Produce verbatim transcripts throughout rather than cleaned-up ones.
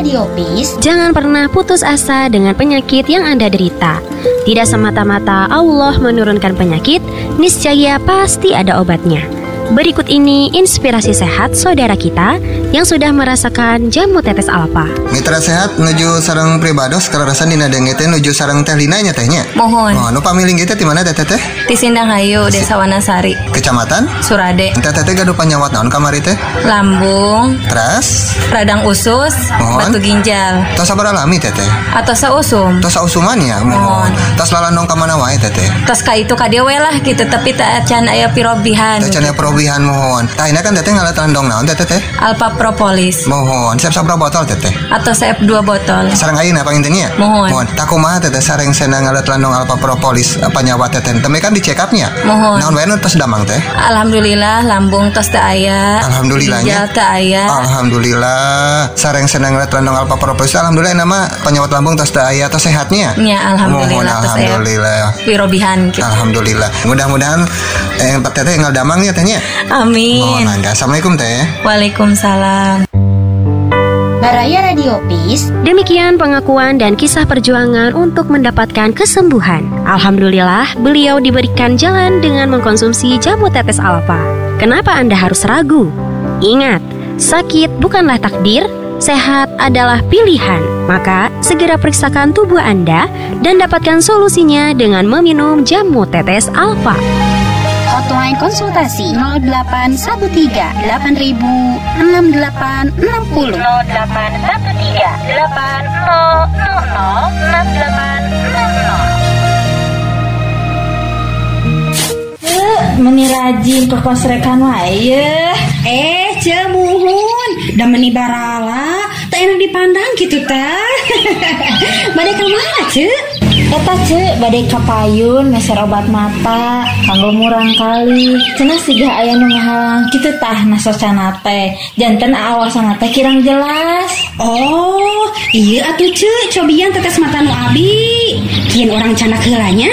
Radio Peace, jangan pernah putus asa dengan penyakit yang Anda derita. Tidak semata-mata Allah menurunkan penyakit, niscaya pasti ada obatnya. Berikut ini inspirasi sehat saudara kita yang sudah merasakan jamu tetes alfa. Mitra sehat nuju sareng pribados kararasan dina denge teh nuju sareng teh Lina nya tehnya. Mohon. Oh, nu pamiling kita di mana teh teh? Di Sindanghayu, Desa Wanasari. Kecamatan? Surade. Teh teh gadu panyawat naon kamari teh? Lambung. Teras? Radang usus. Mohon. Batu ginjal. Tos sabar alami teh teh? Atau sausum. Tos sausuman ya? Mohon. Tos lalandong ka mana wae teh teh? Tos ka itu ka dia we lah gitu, tapi tak can aya pirobihan. Teh can aya pirobihan mohon. Tah ini kan teh ngalat landong naon teh teh? Alpha Propolis. Mohon. Siap sabra botol teh teh? Atau siap dua botol. Sareng ayeuna pangintennya? Mohon. Mohon. Tak kumaha teh teh sareng senang ngalat landong Alpha Propolis apa nyawa teh teh? Teme kan di check up-nya. Mohon. Naon wae nu tos damang teh? Alhamdulillah lambung tos teu aya. Alhamdulillahnya. Ginjal teu aya. Alhamdulillah. Sareng senang ngalat landong Alpha Propolis. Alhamdulillah nama penyawat lambung tos teu aya tos sehatnya. Ya alhamdulillah tos aya. Alhamdulillah. Pirobihan gitu. Alhamdulillah. Mudah-mudahan eh teh teh ngal damang ya tehnya. Amin. Mohon mangga. Assalamualaikum teh. Waalaikumsalam. Baraya Radio Peace. Demikian pengakuan dan kisah perjuangan untuk mendapatkan kesembuhan. Alhamdulillah, beliau diberikan jalan dengan mengkonsumsi jamu tetes alfa. Kenapa Anda harus ragu? Ingat, sakit bukanlah takdir, sehat adalah pilihan. Maka, segera periksakan tubuh Anda dan dapatkan solusinya dengan meminum jamu tetes alfa. Hotline konsultasi nol delapan satu tiga delapan nol enam delapan enam nol nol delapan satu tiga delapan nol nol nol enam delapan enam nol. Meni rajin ke kosrekan wae. Eh, cemuhun, da meni barala, tak enak dipandang gitu teh. Bade ka mana, Ce? Eta Ce, bade ka payun meser obat mata, kanggo murang kali. Cenah siga aya nu ngahalang kitu tah nasocana teh. Janten awasana teh kirang jelas. Oh, iya atuh Ce, cobian tetes mata nu abi. Kian orang canak heulanya.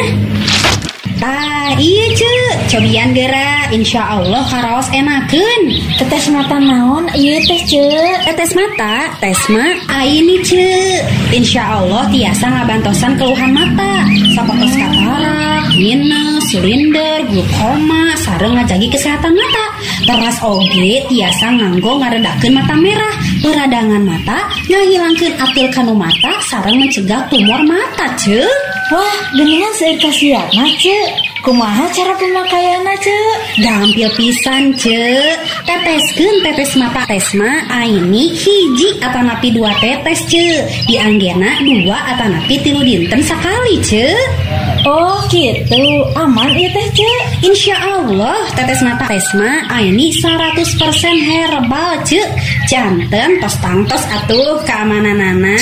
Ah, iya Ce, cobian geura, insya Allah karaos enakeun. Tetes mata naon ieu teh Ce? Tetes mata, tes mah aini Ce. Insya Allah tiasa ngabantosan keluhan mata, sapotos katarak, minus, silinder, glukoma, sareng ngajagi kesehatan mata. Teras oge tiasa nganggo ngaredakeun mata merah, peradangan mata, ngahilangkeun atil kanu mata, sareng mencegah tumor mata Ce. Wah, geningan seueur kasiatna Ce. Kumaha cara pemakaianna Ce? Gampil pisan Ce. Teteskeun tetes mata tesma aini hiji atanapi dua tetes Ce. Dianggena dua atanapi tilu dinten sakali Ce. Oh gitu, aman ieu teh Ce. Insya Allah tetes mata tesma aini seratus persen herbal Ce. Janten tos tangtos atuh keamananana.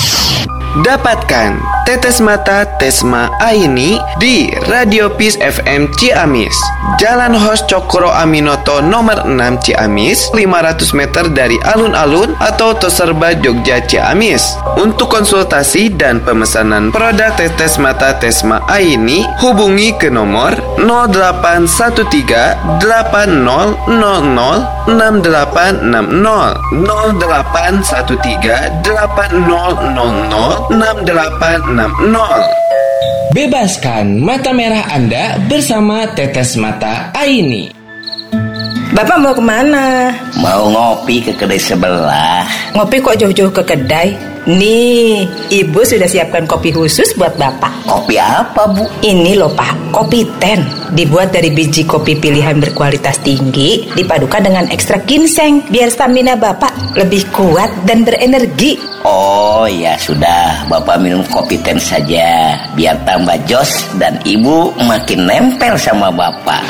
Dapatkan tetes mata Tesma Aini di Radio Peace F M Ciamis, Jalan Hos Cokro Aminoto nomor enam Ciamis, lima ratus meter dari alun-alun atau Toserba Jogja Ciamis. Untuk konsultasi dan pemesanan produk tetes mata Tesma Aini, hubungi ke nomor nol delapan satu tiga delapan nol nol nol enam delapan enam nol nol delapan satu tiga delapan nol nol nol enam delapan enam nol. Bebaskan mata merah Anda bersama tetes mata Aini. Bapak mau kemana? Mau ngopi ke kedai sebelah. Ngopi kok jauh-jauh ke kedai? Nih, Ibu sudah siapkan kopi khusus buat Bapak. Kopi apa, Bu? Ini loh Pak, kopi ten. Dibuat dari biji kopi pilihan berkualitas tinggi, dipadukan dengan ekstrak ginseng, biar stamina Bapak lebih kuat dan berenergi. Oh ya sudah, Bapak minum kopi ten saja, biar tambah jos dan Ibu makin nempel sama Bapak.